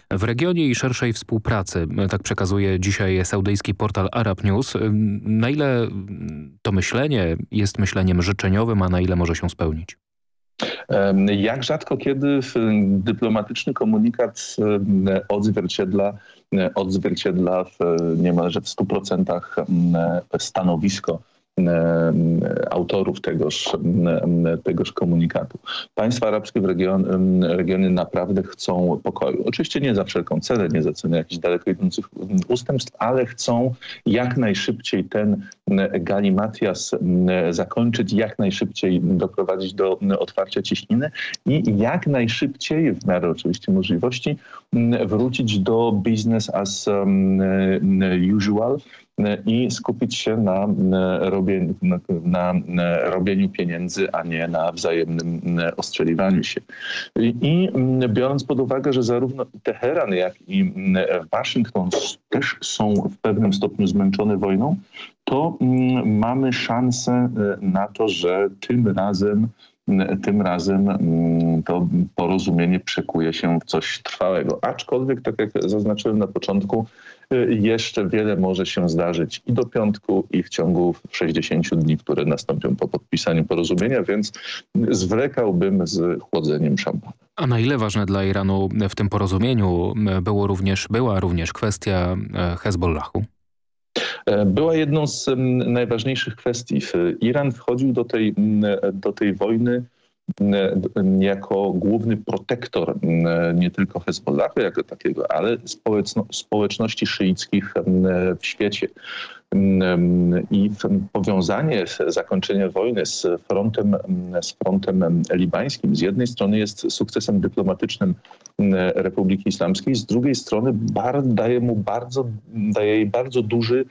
w regionie i szerszej współpracy. Tak przekazuje dzisiaj saudyjski portal Arab News. Na ile to myślenie jest myśleniem życzeniowym, a na ile może się spełnić? Jak rzadko kiedy dyplomatyczny komunikat odzwierciedla niemalże w 100% stanowisko autorów tegoż komunikatu. Państwa arabskie w regionie naprawdę chcą pokoju. Oczywiście nie za wszelką cenę, nie za cenę jakichś daleko idących ustępstw, ale chcą jak najszybciej ten galimatias zakończyć, jak najszybciej doprowadzić do otwarcia cieśniny i jak najszybciej, w miarę oczywiście możliwości, wrócić do business as usual i skupić się na robieniu pieniędzy, a nie na wzajemnym ostrzeliwaniu się. I biorąc pod uwagę, że zarówno Teheran, jak i Waszyngton też są w pewnym stopniu zmęczone wojną, to mamy szansę na to, że tym razem to porozumienie przekuje się w coś trwałego. Aczkolwiek, tak jak zaznaczyłem na początku, jeszcze wiele może się zdarzyć i do piątku, i w ciągu 60 dni, które nastąpią po podpisaniu porozumienia, więc zwlekałbym z chłodzeniem szampana. A na ile ważne dla Iranu w tym porozumieniu była również kwestia Hezbollahu? Była jedną z najważniejszych kwestii. Iran wchodził do tej wojny jako główny protektor nie tylko Hezbollahu jako takiego, ale społeczności szyickich w świecie. I powiązanie zakończenia wojny z frontem libańskim z jednej strony jest sukcesem dyplomatycznym Republiki Islamskiej, z drugiej strony daje jej bardzo duży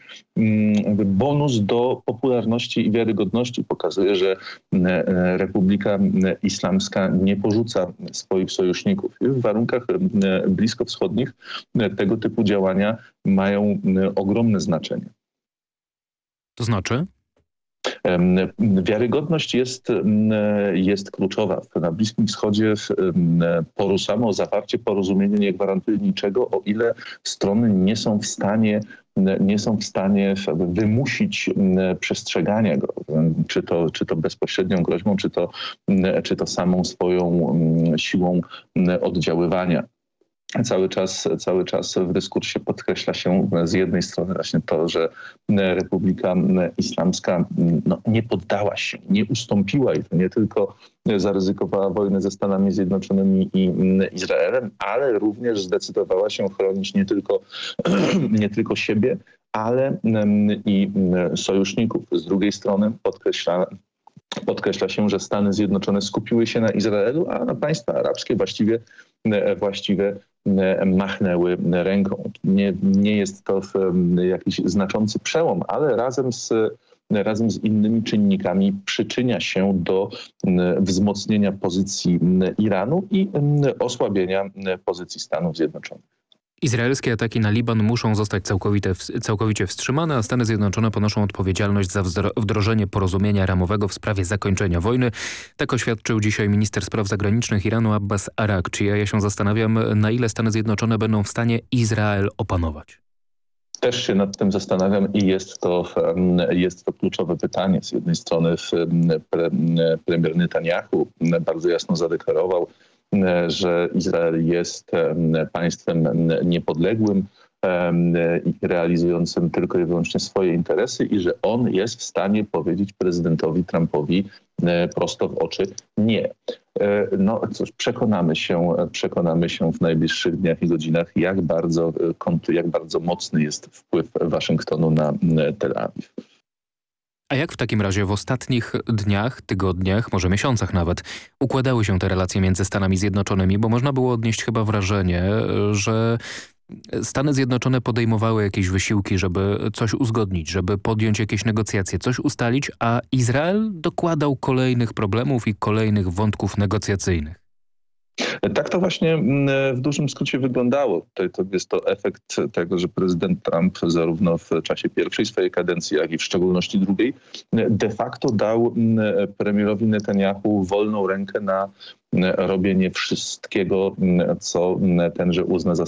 bonus do popularności i wiarygodności. Pokazuje, że Republika Islamska nie porzuca swoich sojuszników. I w warunkach bliskowschodnich tego typu działania mają ogromne znaczenie. To znaczy? Wiarygodność jest kluczowa. Na Bliskim Wschodzie samo zawarcie porozumienia nie gwarantuje niczego, o ile strony nie są w stanie wymusić przestrzegania go, czy to bezpośrednią groźbą, czy to samą swoją siłą oddziaływania. Cały czas w dyskursie podkreśla się z jednej strony właśnie to, że Republika Islamska nie poddała się, nie ustąpiła i to nie tylko zaryzykowała wojnę ze Stanami Zjednoczonymi i Izraelem, ale również zdecydowała się chronić nie tylko siebie, ale i sojuszników. Z drugiej strony podkreśla się, że Stany Zjednoczone skupiły się na Izraelu, a na państwa arabskie właściwie machnęły ręką. Nie jest to jakiś znaczący przełom, ale razem z innymi czynnikami przyczynia się do wzmocnienia pozycji Iranu i osłabienia pozycji Stanów Zjednoczonych. Izraelskie ataki na Liban muszą zostać całkowicie wstrzymane, a Stany Zjednoczone ponoszą odpowiedzialność za wdrożenie porozumienia ramowego w sprawie zakończenia wojny. Tak oświadczył dzisiaj minister spraw zagranicznych Iranu Abbas Araghchi. A ja się zastanawiam, na ile Stany Zjednoczone będą w stanie Izrael opanować. Też się nad tym zastanawiam i jest to kluczowe pytanie. Z jednej strony premier Netanyahu bardzo jasno zadeklarował, że Izrael jest państwem niepodległym i realizującym tylko i wyłącznie swoje interesy i że on jest w stanie powiedzieć prezydentowi Trumpowi prosto w oczy nie. No cóż, przekonamy się w najbliższych dniach i godzinach, jak bardzo mocny jest wpływ Waszyngtonu na Tel Awiw. A jak w takim razie w ostatnich dniach, tygodniach, może miesiącach nawet, układały się te relacje między Stanami Zjednoczonymi? Bo można było odnieść chyba wrażenie, że Stany Zjednoczone podejmowały jakieś wysiłki, żeby coś uzgodnić, żeby podjąć jakieś negocjacje, coś ustalić, a Izrael dokładał kolejnych problemów i kolejnych wątków negocjacyjnych. Tak to właśnie w dużym skrócie wyglądało. To jest to efekt tego, że prezydent Trump zarówno w czasie pierwszej swojej kadencji, jak i w szczególności drugiej, de facto dał premierowi Netanyahu wolną rękę na robienie wszystkiego, co tenże uzna za